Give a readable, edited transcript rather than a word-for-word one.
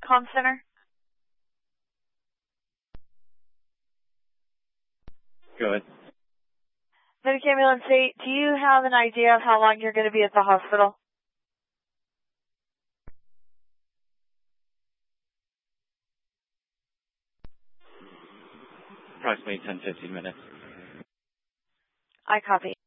Comm Center. Go ahead. Medic Ambulance 8, do you have an idea of how long you're going to be at the hospital? Approximately 10-15 minutes. I copy.